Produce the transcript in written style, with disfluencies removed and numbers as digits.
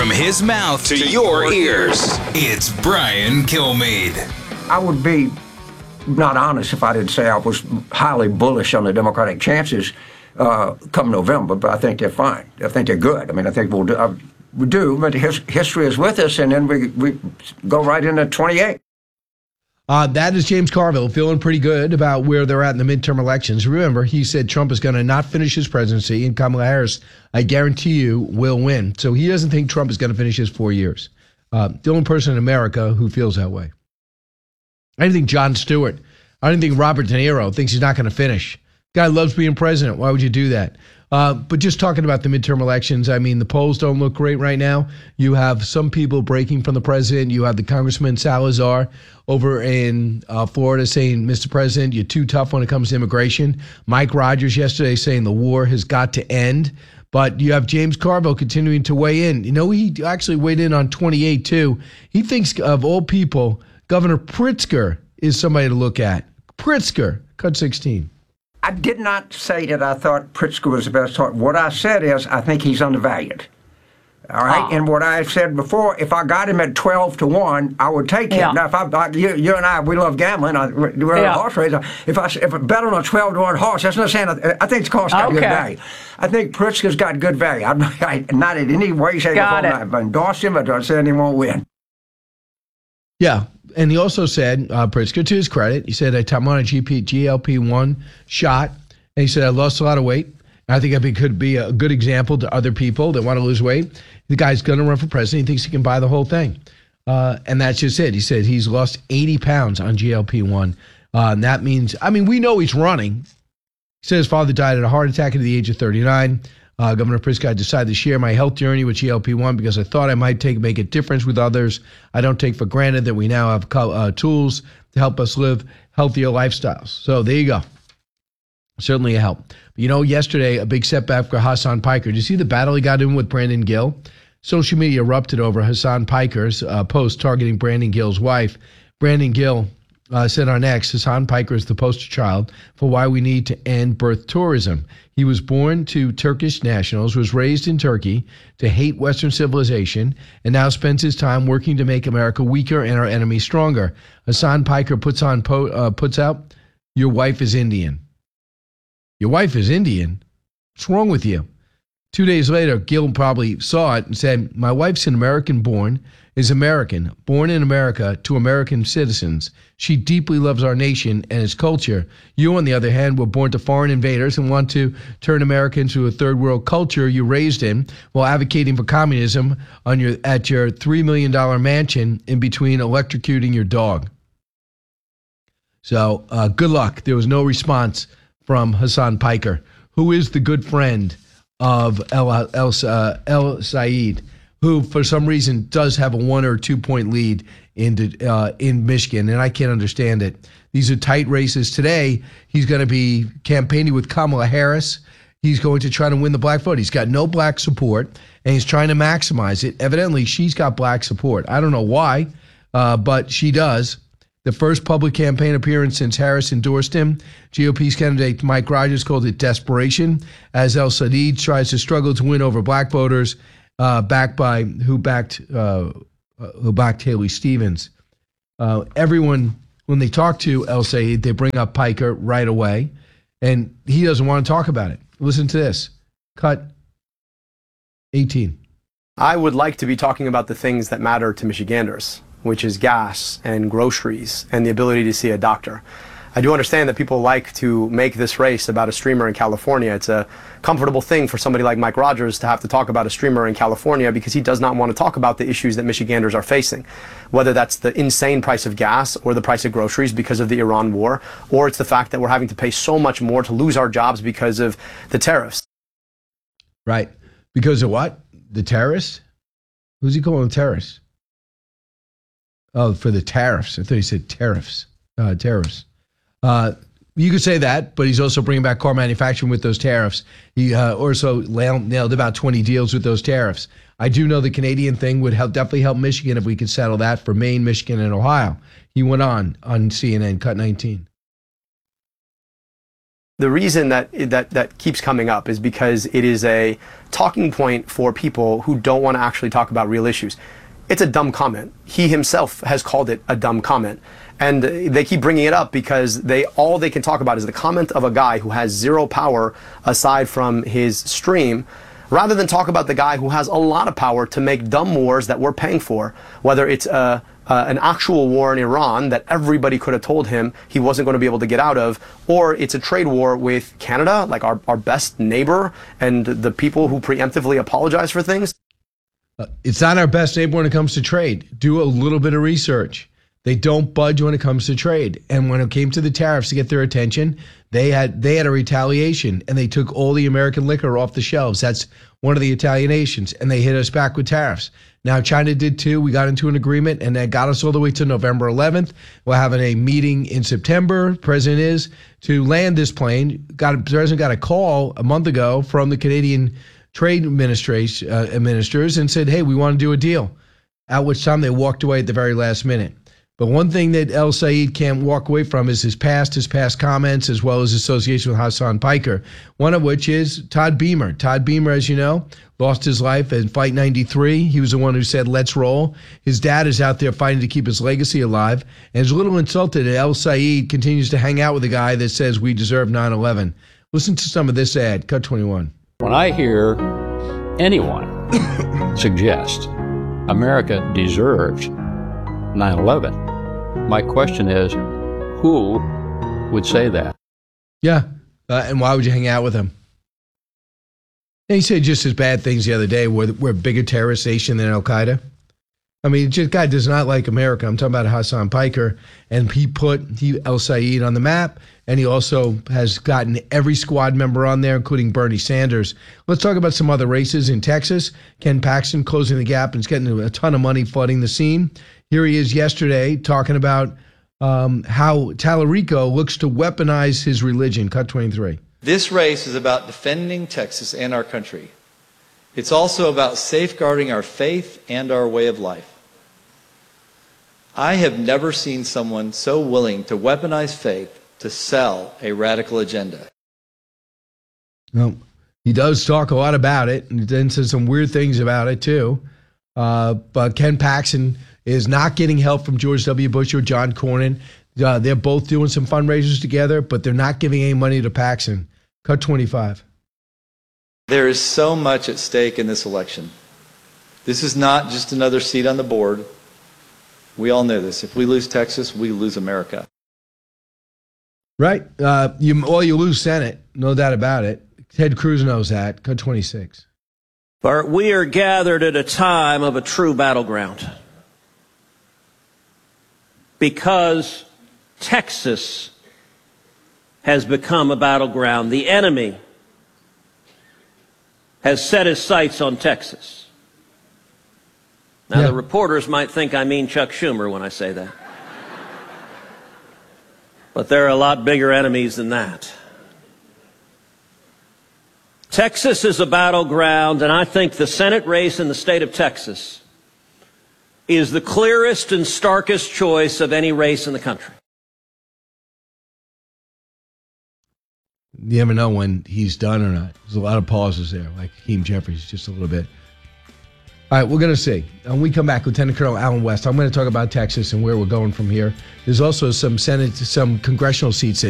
From his mouth to your ears, it's Brian Kilmeade. I would be not honest if I didn't say I was highly bullish on the Democratic chances come November, but I think they're fine. I think they're good. I mean, I think we do, but history is with us, and then we go right into 28. That is James Carville feeling pretty good about where they're at in the midterm elections. Remember, he said Trump is going to not finish his presidency, and Kamala Harris, I guarantee you, will win. So he doesn't think Trump is going to finish his 4 years. The only person in America who feels that way. I didn't think Jon Stewart. I didn't think Robert De Niro thinks he's not going to finish. Guy loves being president. Why would you do that? But just talking about the midterm elections, I mean, the polls don't look great right now. You have some people breaking from the president. You have the Congressman Salazar over in Florida saying, Mr. President, you're too tough when it comes to immigration. Mike Rogers yesterday saying the war has got to end. But you have James Carville continuing to weigh in. You know, he actually weighed in on 28, too. He thinks, of all people, Governor Pritzker is somebody to look at. Pritzker, cut 16. I did not say that I thought Pritzker was the best. What I said is I think he's undervalued. All right, and what I said before, if I got him at 12-1, I would take him. Yeah. Now, if you and I, we love gambling. We're a horse racer. If I bet on a 12-1 horse, that's not saying. I think the horse got good value. I think Pritzker's got good value. I'm not in any way, shape, or form. I've endorsed him. I don't say he won't win. Yeah, and he also said, Pritzker, to his credit, he said, I'm on a GLP-1 shot, and he said, I lost a lot of weight. I think it could be a good example to other people that want to lose weight. The guy's going to run for president. He thinks he can buy the whole thing. And that's just it. He said he's lost 80 pounds on GLP-1. And that means, I mean, we know he's running. He said his father died of a heart attack at the age of 39. Governor Pritzker decided to share my health journey with GLP-1 because I thought I might make a difference with others. I don't take for granted that we now have tools to help us live healthier lifestyles. So there you go. Certainly a help. But you know, yesterday, a big setback for Hassan Piker. Did you see the battle he got in with Brandon Gill? Social media erupted over Hassan Piker's post targeting Brandon Gill's wife. Brandon Gill said on X, Hassan Piker is the poster child for why we need to end birth tourism. He was born to Turkish nationals, was raised in Turkey to hate Western civilization, and now spends his time working to make America weaker and our enemies stronger. Hassan Piker puts out, your wife is Indian. Your wife is Indian? What's wrong with you? 2 days later, Gill probably saw it and said, my wife's an American-born, is American, born in America to American citizens. She deeply loves our nation and its culture. You, on the other hand, were born to foreign invaders and want to turn America into a third world culture you raised in while advocating for communism at your $3 million mansion in between electrocuting your dog. So good luck. There was no response from Hassan Piker, who is the good friend of El Said, who for some reason does have a 1 or 2 point lead in Michigan, and I can't understand it. These are tight races. Today, he's going to be campaigning with Kamala Harris. He's going to try to win the black vote. He's got no black support, and he's trying to maximize it. Evidently, she's got black support. I don't know why, but she does. The first public campaign appearance since Harris endorsed him. GOP's candidate Mike Rogers called it desperation as El Said tries to struggle to win over black voters who backed Haley Stevens. Everyone, when they talk to El Said, they bring up Piker right away, and he doesn't want to talk about it. Listen to this. Cut 18. I would like to be talking about the things that matter to Michiganders, which is gas and groceries and the ability to see a doctor. I do understand that people like to make this race about a streamer in California. It's a comfortable thing for somebody like Mike Rogers to have to talk about a streamer in California because he does not want to talk about the issues that Michiganders are facing, whether that's the insane price of gas or the price of groceries because of the Iran war, or it's the fact that we're having to pay so much more to lose our jobs because of the tariffs. Right. Because of what? The terrorists? Who's he calling terrorists? Oh, for the tariffs. I thought he said tariffs. Tariffs. You could say that, but he's also bringing back car manufacturing with those tariffs. He also nailed about 20 deals with those tariffs. I do know the Canadian thing would definitely help Michigan if we could settle that for Maine, Michigan, and Ohio. He went on CNN, cut 19. the reason that keeps coming up is because it is a talking point for people who don't want to actually talk about real issues. It's a dumb comment. He himself has called it a dumb comment. And they keep bringing it up because all they can talk about is the comment of a guy who has zero power aside from his stream, rather than talk about the guy who has a lot of power to make dumb wars that we're paying for, whether it's an actual war in Iran that everybody could have told him he wasn't going to be able to get out of, or it's a trade war with Canada, like our best neighbor, and the people who preemptively apologize for things. It's not our best neighbor when it comes to trade. Do a little bit of research. They don't budge when it comes to trade. And when it came to the tariffs to get their attention, they had a retaliation, and they took all the American liquor off the shelves. That's one of the retaliations, and they hit us back with tariffs. Now, China did too. We got into an agreement, and that got us all the way to November 11th. We're having a meeting in September, President is, to land this plane. The President got a call a month ago from the Canadian trade administrators and said, hey, we want to do a deal, at which time they walked away at the very last minute. But one thing that El Sayed can't walk away from is his past comments, as well as association with Hassan Piker, one of which is Todd Beamer. Todd Beamer, as you know, lost his life in Fight 93. He was the one who said, let's roll. His dad is out there fighting to keep his legacy alive, and is a little insulted that El Sayed continues to hang out with a guy that says we deserve 9/11. Listen to some of this ad, cut 21. When I hear anyone suggest America deserves 9/11, my question is, who would say that? Yeah, and why would you hang out with him? And he said just as bad things the other day. We're a bigger terrorist nation than Al-Qaeda. I mean, this guy does not like America. I'm talking about Hassan Piker, and he put El Sayed on the map, and he also has gotten every squad member on there, including Bernie Sanders. Let's talk about some other races in Texas. Ken Paxton closing the gap and is getting a ton of money flooding the scene. Here he is yesterday talking about how Tallarico looks to weaponize his religion. Cut 23. This race is about defending Texas and our country. It's also about safeguarding our faith and our way of life. I have never seen someone so willing to weaponize faith to sell a radical agenda. Well, he does talk a lot about it, and then says some weird things about it too. But Ken Paxton is not getting help from George W. Bush or John Cornyn. They're both doing some fundraisers together, but they're not giving any money to Paxton. Cut 25. There is so much at stake in this election. This is not just another seat on the board. We all know this. If we lose Texas, we lose America. Right. You lose Senate, no doubt about it. Ted Cruz knows that. Cut 26. For we are gathered at a time of a true battleground. Because Texas has become a battleground. The enemy has set his sights on Texas. Now, the reporters might think I mean Chuck Schumer when I say that. But there are a lot bigger enemies than that. Texas is a battleground, and I think the Senate race in the state of Texas is the clearest and starkest choice of any race in the country. You never know when he's done or not. There's a lot of pauses there, like Hakeem Jeffries, just a little bit. All right, we're going to see. When we come back, Lieutenant Colonel Allen West, I'm going to talk about Texas and where we're going from here. There's also some congressional seats that